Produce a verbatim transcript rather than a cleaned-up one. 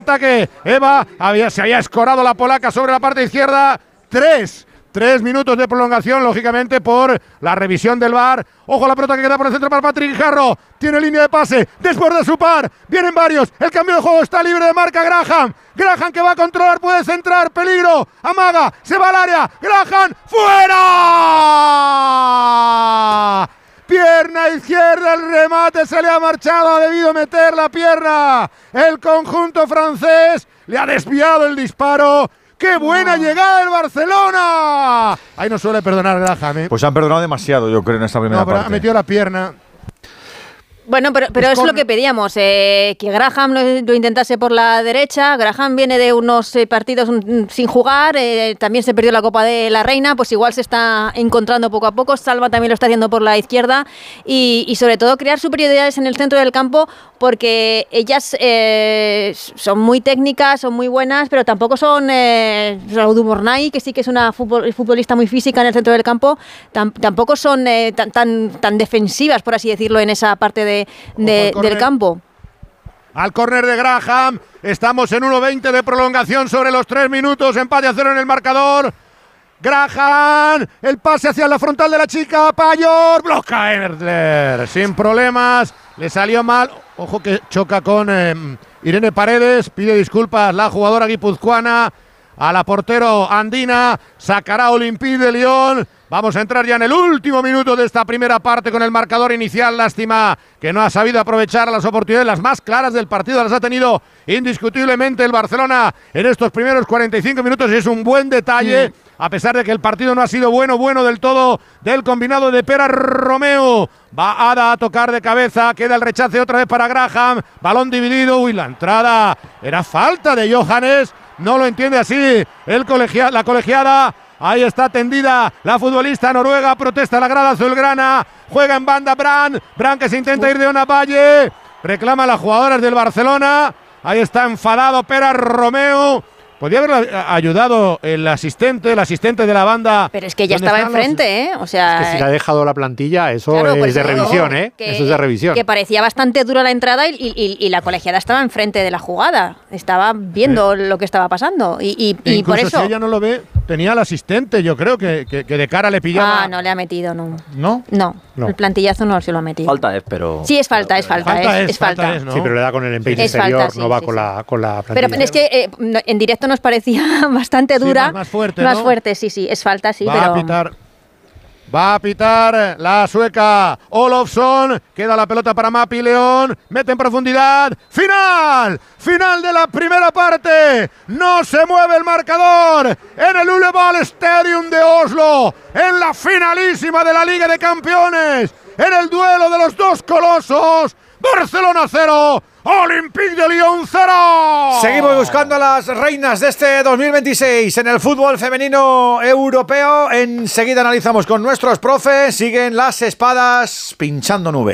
Ataque, Eva, había, se había escorado la polaca sobre la parte izquierda. Tres, tres minutos de prolongación, lógicamente por la revisión del V A R. Ojo a la pelota que queda por el centro para Patrick Guijarro. Tiene línea de pase, después de su par, vienen varios. El cambio de juego está libre de marca Graham. Graham que va a controlar, puede centrar, peligro. Amaga, se va al área. Graham, ¡fuera! Pierna izquierda, el remate se le ha marchado, ha debido meter la pierna. El conjunto francés le ha desviado el disparo. ¡Qué buena no. llegada del Barcelona! Ahí no suele perdonar Graham, ¿eh? Pues han perdonado demasiado, yo creo, en esta primera no, pero parte. Ha metido la pierna. Bueno, pero, pero es, es lo que pedíamos, eh, que Graham lo, lo intentase por la derecha. Graham viene de unos eh, partidos un, sin jugar, eh, también se perdió la Copa de la Reina, pues igual se está encontrando poco a poco. Salva también lo está haciendo por la izquierda y, y sobre todo crear superioridades en el centro del campo, porque ellas eh, son muy técnicas, son muy buenas, pero tampoco son eh, Raúl Mornay, que sí que es una futbol, futbolista muy física en el centro del campo, tam, tampoco son eh, tan, tan, tan defensivas, por así decirlo, en esa parte de De, de, del campo. Al córner de Graham, estamos en uno veinte de prolongación sobre los tres minutos, empate a cero en el marcador. Graham, el pase hacia la frontal de la chica, Payor, bloca Erdler, sin problemas, le salió mal, ojo que choca con eh, Irene Paredes, pide disculpas la jugadora guipuzcoana, a la portero andina, sacará Olympique de Lyon. Vamos a entrar ya en el último minuto de esta primera parte con el marcador inicial. Lástima que no ha sabido aprovechar las oportunidades, las más claras del partido. Las ha tenido indiscutiblemente el Barcelona en estos primeros cuarenta y cinco minutos y es un buen detalle, sí. A pesar de que el partido no ha sido bueno, bueno del todo del combinado de Pera Romeo. Va Ada a tocar de cabeza, queda el rechace otra vez para Graham. Balón dividido, uy, la entrada era falta de Johannes. No lo entiende así el colegia- la colegiada. Ahí está tendida la futbolista noruega, protesta la grada azulgrana, juega en banda Brand, Brand que se intenta ir de una valle, reclama a las jugadoras del Barcelona, ahí está enfadado Pera Romeo. Podría haber ayudado el asistente, el asistente de la banda. Pero es que ya estaba enfrente, los... ¿eh? O sea, es que si le ha dejado la plantilla, eso claro, es pues de revisión, ¿eh? Que, eso es de revisión. Que parecía bastante dura la entrada y, y, y la colegiada estaba enfrente de la jugada. Estaba viendo sí. lo que estaba pasando. Y, y, y por eso. Si ella no lo ve, tenía el asistente, yo creo que, que, que de cara le pillaba. Ah, no le ha metido, no. ¿No? No. No. El plantillazo no se lo ha metido. Falta es, pero. Sí, es falta, es falta. falta es, es, es falta. falta es, ¿no? Sí, pero le da con el empeine es exterior, falta, sí, no va sí, con, sí. La, con la plantilla. Pero es que eh, en directo nos parecía bastante dura. Sí, más, más fuerte, Más ¿no? fuerte, sí, sí, es falta, sí, va pero. A pitar, va a pitar la sueca Olofsson. Queda la pelota para Mapi León. Mete en profundidad. ¡Final! ¡Final de la primera parte! No se mueve el marcador en el Ullevål Stadium de Oslo. En la finalísima de la Liga de Campeones. En el duelo de los dos colosos. Barcelona cero. Olympique de Lyon cero. Seguimos buscando a las reinas de este dos mil veintiséis en el fútbol femenino europeo. Enseguida analizamos con nuestros profes. Siguen las espadas pinchando nubes.